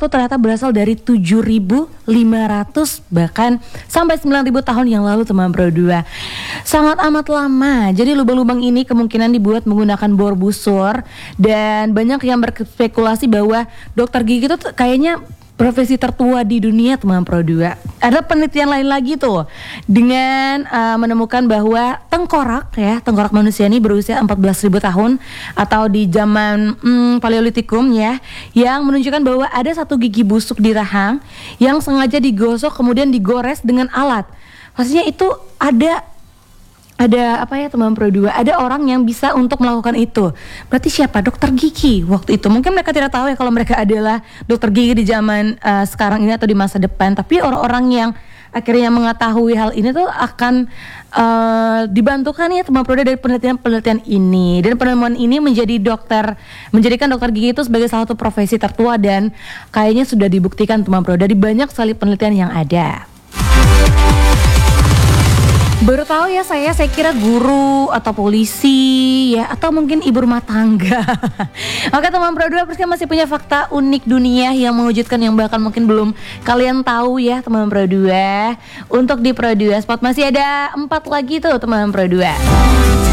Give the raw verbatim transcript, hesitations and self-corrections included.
tuh ternyata berasal dari tujuh ribu lima ratus bahkan sampai sembilan ribu tahun yang lalu teman Pro dua. Sangat amat lama. Jadi lubang-lubang ini kemungkinan dibuat menggunakan bor busur, dan banyak yang berspekulasi bahwa dokter gigi itu kayaknya profesi tertua di dunia teman Pro dua. Ada penelitian lain lagi tuh dengan uh, menemukan bahwa tengkorak ya, tengkorak manusia ini berusia empat belas ribu tahun atau di zaman hmm, Paleolitikum ya, yang menunjukkan bahwa ada satu gigi busuk di rahang yang sengaja digosok kemudian digores dengan alat. Pastinya itu ada ada apa ya teman Pro dua, ada orang yang bisa untuk melakukan itu. Berarti siapa? Dokter gigi waktu itu. Mungkin mereka tidak tahu ya kalau mereka adalah dokter gigi di zaman uh, sekarang ini atau di masa depan. Tapi orang-orang yang akhirnya mengetahui hal ini tuh akan uh, dibantukan ya teman Pro dua dari penelitian-penelitian ini. Dan penemuan ini menjadi dokter, menjadikan dokter gigi itu sebagai salah satu profesi tertua, dan kayaknya sudah dibuktikan teman Pro dari banyak sekali penelitian yang ada. Baru tahu ya saya, saya kira guru atau polisi ya, atau mungkin ibu rumah tangga. Oke teman Pro dua, Priska masih punya fakta unik dunia yang mengejutkan yang bahkan mungkin belum kalian tahu ya teman Pro dua. Untuk di Pro dua Spot masih ada empat lagi tuh teman Pro dua.